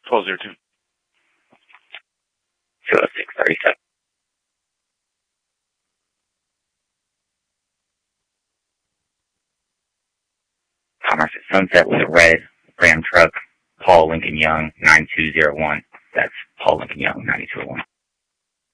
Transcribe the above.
1202. 20637. Commerce at Sunset with a red Ram truck, Paul Lincoln Young, 9201. That's Paul Lincoln Young, 9201.